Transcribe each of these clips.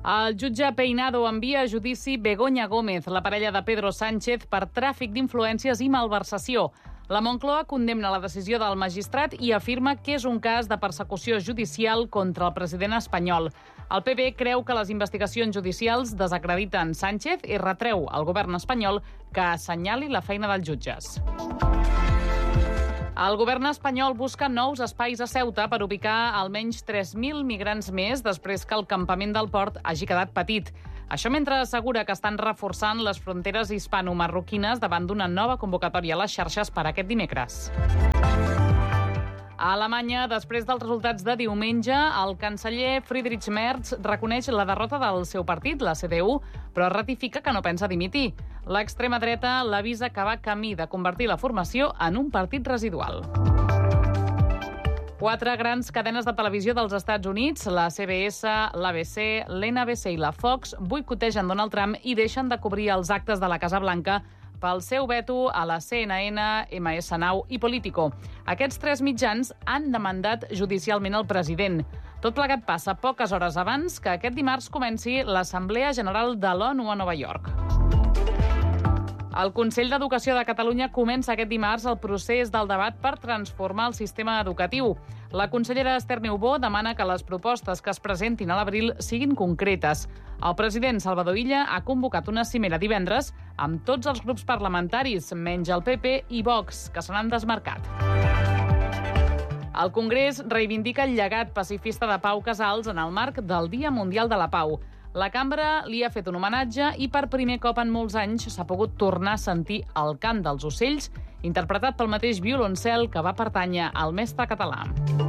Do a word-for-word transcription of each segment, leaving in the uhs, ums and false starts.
El jutge Peinado envia a judici Begoña Gómez, la parella de Pedro Sánchez, per tràfic d'influències i malversació. La Moncloa condemna la decisió del magistrat i afirma que és un cas de persecució judicial contra el president espanyol. El P P creu que les investigacions judicials desacrediten Sánchez i retreu al govern espanyol que assenyali la feina dels jutges. El govern espanyol busca nous espais a Ceuta per ubicar almenys tres mil migrants més després que el campament del port hagi quedat petit. Això mentre assegura que estan reforçant les fronteres hispano-marroquines davant d'una nova convocatòria a les xarxes per aquest dimecres. A Alemanya, després dels resultats de diumenge, el canceller Friedrich Merz reconeix la derrota del seu partit, la C D U, però ratifica que no pensa dimitir. L'extrema dreta l'avisa que va camí de convertir la formació en un partit residual. Quatre grans cadenes de televisió dels Estats Units, la C B S, l'A B C, l'N B C i la Fox, boicotegen Donald Trump i deixen de cobrir els actes de la Casa Blanca pel seu veto a la C N N, M S Now i Politico. Aquests tres mitjans han demandat judicialment el president. Tot plegat passa poques hores abans que aquest dimarts comenci l'Assemblea General de l'ONU a Nova York. El Consell d'Educació de Catalunya comença aquest dimarts el procés del debat per transformar el sistema educatiu. La consellera Esther Niubó demana que les propostes que es presentin a l'abril siguin concretes. El president Salvador Illa ha convocat una cimera divendres amb tots els grups parlamentaris, menys el P P i Vox, que se n'han desmarcat. El Congrés reivindica el llegat pacifista de Pau Casals en el marc del Dia Mundial de la Pau. La cambra li ha fet un homenatge i per primer cop en molts anys s'ha pogut tornar a sentir el cant dels ocells, interpretat pel mateix violoncel que va pertànyer al mestre català.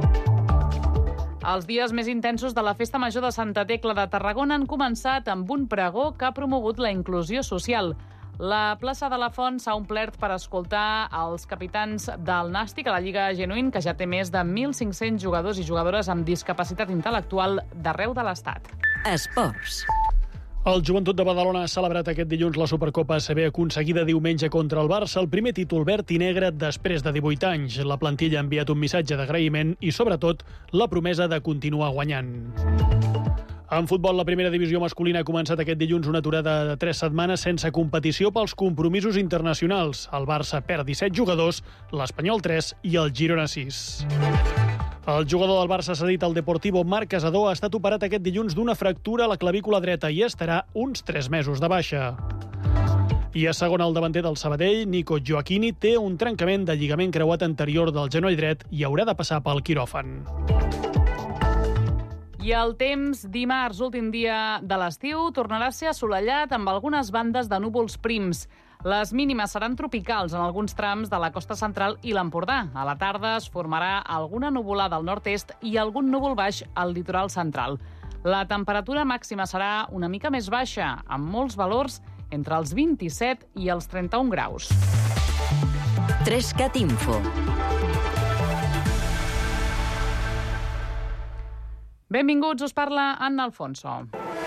Els dies més intensos de la Festa Major de Santa Tecla de Tarragona han començat amb un pregó que ha promogut la inclusió social. La plaça de la Font s'ha omplert per escoltar els capitans del Nàstic a la Lliga Genuïn, que ja té més de mil cinc-cents jugadors i jugadores amb discapacitat intel·lectual d'arreu de l'Estat. Esports. El Joventut de Badalona ha celebrat aquest dilluns la Supercopa A C B aconseguida diumenge contra el Barça, el primer títol verd i negre després de divuit anys. La plantilla ha enviat un missatge d'agraïment i, sobretot, la promesa de continuar guanyant. En futbol, la primera divisió masculina ha començat aquest dilluns una aturada de tres setmanes sense competició pels compromisos internacionals. El Barça perd disset jugadors, l'Espanyol tres i el Girona sis. El jugador del Barça cedit al Deportivo, Marc Casador, ha estat operat aquest dilluns d'una fractura a la clavícula dreta i estarà uns tres mesos de baixa. I a segona, el davanter del Sabadell, Nico Gioacchini, té un trencament de lligament creuat anterior del genoll dret i haurà de passar pel quiròfan. I el temps, dimarts, últim dia de l'estiu, tornarà a ser assolellat amb algunes bandes de núvols prims. Les mínimes seran tropicals en alguns trams de la costa central i l'Empordà. A la tarda es formarà alguna nuvolada al nord-est i algun núvol baix al litoral central. La temperatura màxima serà una mica més baixa, amb molts valors entre els vint-i-set i els trenta-un graus. Trescat Info. Benvinguts, us parla Anna Alfonso.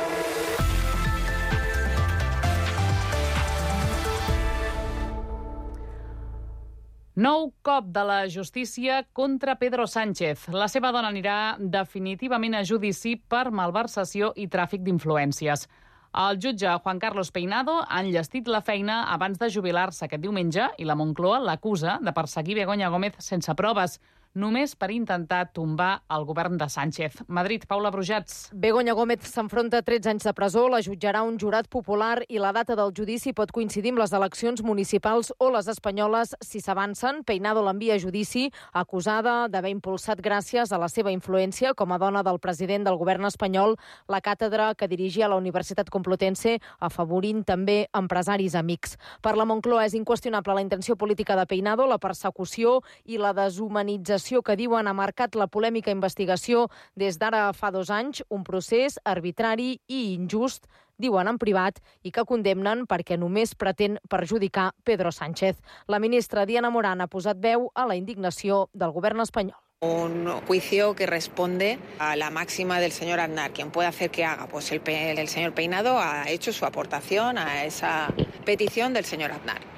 Nou cop de la justícia contra Pedro Sánchez. La seva dona anirà definitivament a judici per malversació i tràfic d'influències. El jutge Juan Carlos Peinado ha enllestit la feina abans de jubilar-se aquest diumenge i la Moncloa l'acusa de perseguir Begoña Gómez sense proves, només per intentar tombar el govern de Sánchez. Madrid, Paula Brujats. Begoña Gómez s'enfronta a tretze anys de presó, la jutjarà un jurat popular i la data del judici pot coincidir amb les eleccions municipals o les espanyoles si s'avancen. Peinado l'envia a judici acusada d'haver impulsat gràcies a la seva influència com a dona del president del govern espanyol la càtedra que dirigia a la Universitat Complutense, afavorint també empresaris amics. Per la Moncloa és inqüestionable la intenció política de Peinado, la persecució i la deshumanització que diuen ha marcat la polèmica investigació des d'ara fa dos anys, un procés arbitrari i injust, diuen en privat, i que condemnen perquè només pretén perjudicar Pedro Sánchez. La ministra Diana Morán ha posat veu a la indignació del govern espanyol. Un juicio que responde a la máxima del señor Aznar. ¿Quién puede hacer que haga? Pues el, el señor Peinado ha hecho su aportación a esa petición del señor Aznar.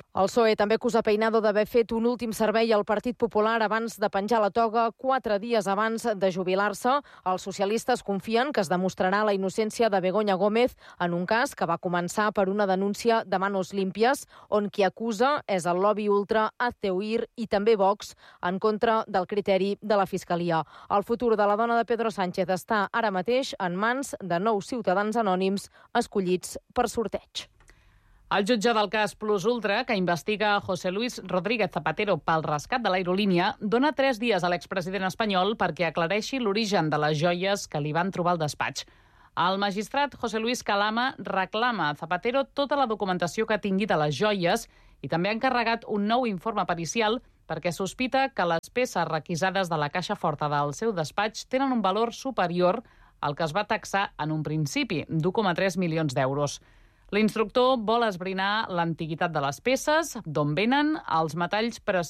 El P S O E també acusa Peinado d'haver fet un últim servei al Partit Popular abans de penjar la toga quatre dies abans de jubilar-se. Els socialistes confien que es demostrarà la innocència de Begoña Gómez en un cas que va començar per una denúncia de manos límpies, on qui acusa és el lobby ultra Hazte Oír i també Vox, en contra del criteri de la Fiscalia. El futur de la dona de Pedro Sánchez està ara mateix en mans de nou ciutadans anònims escollits per sorteig. El jutge del cas Plus Ultra, que investiga José Luis Rodríguez Zapatero pel rescat de l'aerolínia, dona tres dies a l'expresident espanyol perquè aclareixi l'origen de les joies que li van trobar al despatx. El magistrat José Luis Calama reclama a Zapatero tota la documentació que tingui de les joies i també ha encarregat un nou informe pericial perquè sospita que les peces requisades de la caixa forta del seu despatx tenen un valor superior al que es va taxar en un principi, d'u coma tres milions d'euros. L'instructor vol esbrinar l'antiguitat de les peces, d'on venen els metalls preciosos